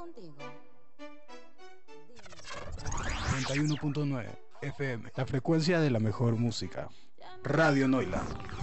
contigo. 91.9 FM, la frecuencia de la mejor música. Radio Noila.